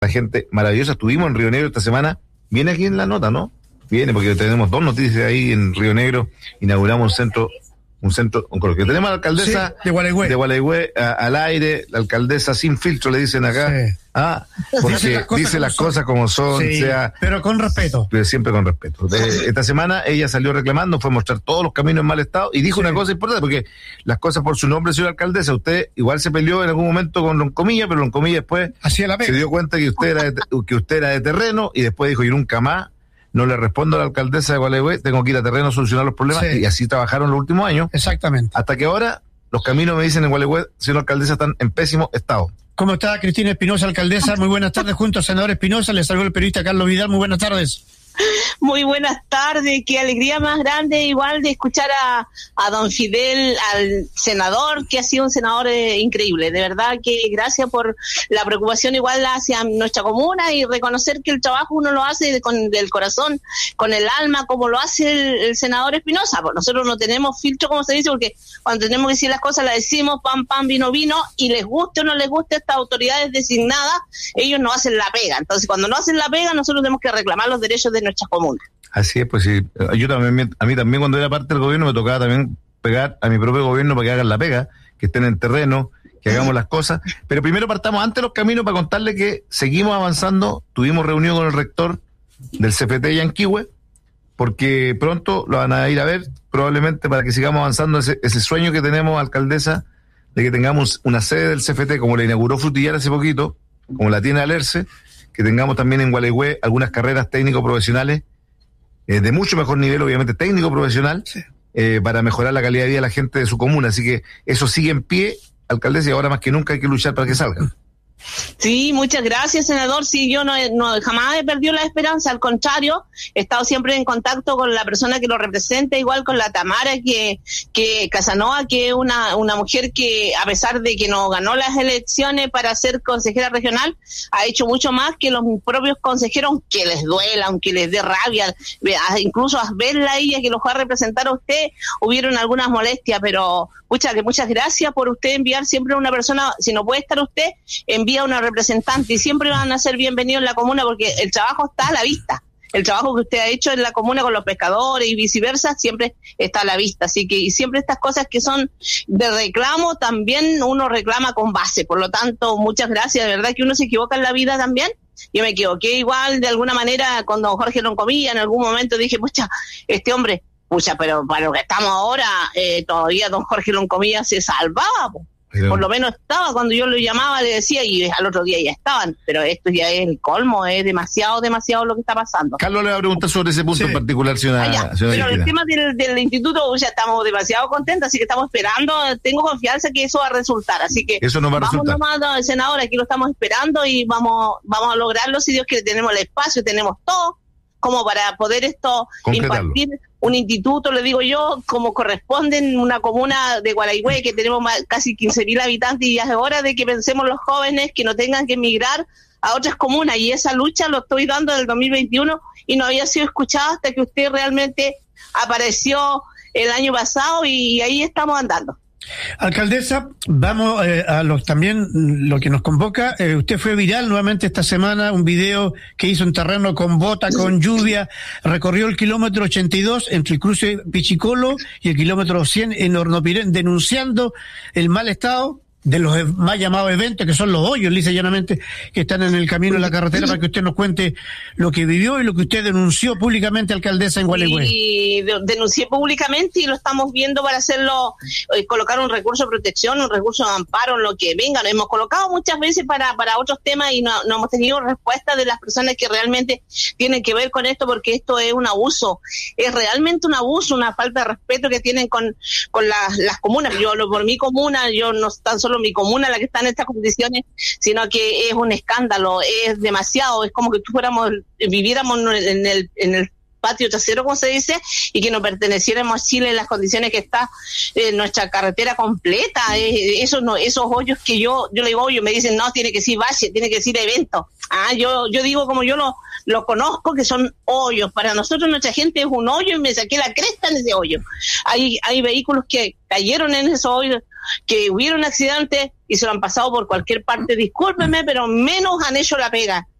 la gente maravillosa. Estuvimos en Río Negro esta semana. Viene aquí en la nota, ¿no? Viene porque tenemos 2 noticias ahí en Río Negro. Inauguramos un centro oncológico. Tenemos a la alcaldesa de Gualeguay al aire, la alcaldesa sin filtro, le dicen acá. Sí. Porque dice las cosas como son, sí, pero con respeto. Pero siempre con respeto. Esta semana ella salió reclamando, fue a mostrar todos los caminos en mal estado y dijo una cosa importante, porque las cosas por su nombre, señora alcaldesa, usted igual se peleó en algún momento con Loncomilla, pero Loncomilla después se dio cuenta que usted era de terreno y después dijo, y nunca más no le respondo a la alcaldesa de Gualeguay, tengo que ir a terreno a solucionar los problemas, y así trabajaron los últimos años. Exactamente. Hasta que ahora los caminos, me dicen en Gualeguay, señora alcaldesa, están en pésimo estado. ¿Cómo está Cristina Espinosa, alcaldesa? Muy buenas tardes, junto al senador Espinosa, le saluda el periodista Carlos Vidal, muy buenas tardes. Muy buenas tardes, qué alegría más grande igual de escuchar a don Fidel, al senador, que ha sido un senador increíble, de verdad que gracias por la preocupación igual hacia nuestra comuna y reconocer que el trabajo uno lo hace con el corazón, con el alma, como lo hace el senador Espinosa. Pues nosotros no tenemos filtro, como se dice, porque cuando tenemos que decir las cosas las decimos, pam, pam, vino, y les guste o no les guste a estas autoridades designadas, ellos no hacen la pega. Entonces cuando no hacen la pega, nosotros tenemos que reclamar los derechos de nuestras comunas. Así es, pues sí. A mí también cuando era parte del gobierno me tocaba también pegar a mi propio gobierno para que hagan la pega, que estén en terreno, que hagamos las cosas. Pero primero partamos antes los caminos para contarle que seguimos avanzando. Tuvimos reunión con el rector del CFT Yanquihue, porque pronto lo van a ir a ver, probablemente para que sigamos avanzando ese sueño que tenemos, alcaldesa, de que tengamos una sede del CFT, como la inauguró Frutillar hace poquito, como la tiene Alerce, que tengamos también en Gualeguay algunas carreras técnico-profesionales de mucho mejor nivel, obviamente técnico-profesional, para mejorar la calidad de vida de la gente de su comuna. Así que eso sigue en pie, alcaldesa, y ahora más que nunca hay que luchar para que salgan. Sí, muchas gracias, senador. Sí, yo no jamás he perdido la esperanza, al contrario, he estado siempre en contacto con la persona que lo representa, igual con la Tamara que Casanova, que es una mujer que, a pesar de que no ganó las elecciones para ser consejera regional, ha hecho mucho más que los propios consejeros, aunque les duela, aunque les dé rabia, incluso a verla a ella que lo fue a representar a usted, hubieron algunas molestias, pero muchas gracias por usted enviar siempre a una persona. Si no puede estar usted, envía a una representante y siempre van a ser bienvenidos en la comuna, porque el trabajo está a la vista. El trabajo que usted ha hecho en la comuna con los pescadores y viceversa siempre está a la vista. Así que, y siempre estas cosas que son de reclamo, también uno reclama con base. Por lo tanto, muchas gracias. De verdad que uno se equivoca en la vida también. Yo me equivoqué igual de alguna manera con don Jorge Loncomilla. En algún momento dije, este hombre, pero para lo que estamos ahora, todavía don Jorge Loncomilla se salvaba, po. Por lo menos estaba, cuando yo lo llamaba le decía, y al otro día ya estaban, pero esto ya es el colmo, es demasiado lo que está pasando. Carlos le va a preguntar sobre ese punto en particular, señora. Pero el tema del instituto, ya estamos demasiado contentos, así que estamos esperando, tengo confianza que eso va a resultar, así que eso no va a resultar. Vamos nomás, senador, aquí lo estamos esperando y vamos a lograrlo, si Dios quiere. Tenemos el espacio, tenemos todo como para poder impartir un instituto, le digo yo, como corresponde en una comuna de Gualeguay, que tenemos casi 15.000 habitantes, y ya es hora de que pensemos los jóvenes que no tengan que emigrar a otras comunas, y esa lucha lo estoy dando del 2021 y no había sido escuchada hasta que usted realmente apareció el año pasado, y ahí estamos andando. Alcaldesa, vamos a también lo que nos convoca. Usted fue viral nuevamente esta semana, un video que hizo en terreno con bota, con lluvia, recorrió el kilómetro 82 entre el cruce Pichicolo y el kilómetro 100 en Hornopirén, denunciando el mal estado de los más llamados eventos, que son los hoyos, lisa y llanamente, que están en el camino de la carretera, para que usted nos cuente lo que vivió y lo que usted denunció públicamente, alcaldesa, en Gualeguay. Y denuncié públicamente, y lo estamos viendo para hacerlo, colocar un recurso de protección, un recurso de amparo, en lo que venga. Lo hemos colocado muchas veces para otros temas y no hemos tenido respuesta de las personas que realmente tienen que ver con esto, porque esto es un abuso, es realmente un abuso, una falta de respeto que tienen con las comunas. Yo hablo por mi comuna, yo no tan solo mi comuna la que está en estas condiciones, sino que es un escándalo, es demasiado, es como que viviéramos en el patio trasero, como se dice, y que no perteneciéramos a Chile en las condiciones que está nuestra carretera completa. Esos hoyos que yo le digo hoyo, me dicen, no, tiene que decir valle, tiene que decir evento. Yo digo como yo lo conozco, que son hoyos. Para nosotros nuestra gente es un hoyo y me saqué la cresta en ese hoyo. Hay vehículos que cayeron en esos hoyos, que hubieron accidentes y se lo han pasado por cualquier parte. Discúlpeme, pero menos han hecho la pega.